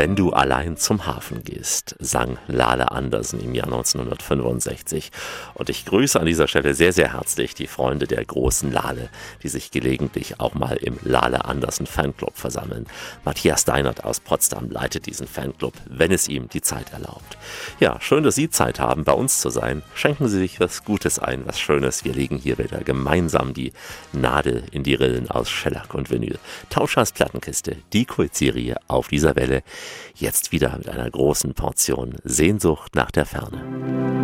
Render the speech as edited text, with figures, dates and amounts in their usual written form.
Wenn du allein zum Hafen gehst, sang Lale Andersen im Jahr 1965. Und ich grüße an dieser Stelle sehr, sehr herzlich die Freunde der großen Lale, die sich gelegentlich auch mal im Lale Andersen Fanclub versammeln. Matthias Deinert aus Potsdam leitet diesen Fanclub, wenn es ihm die Zeit erlaubt. Ja, schön, dass Sie Zeit haben, bei uns zu sein. Schenken Sie sich was Gutes ein, was Schönes. Wir legen hier wieder gemeinsam die Nadel in die Rillen aus Schellack und Vinyl. Tauschers Plattenkiste, die Kultserie auf dieser Welle. Jetzt wieder mit einer großen Portion Sehnsucht nach der Ferne.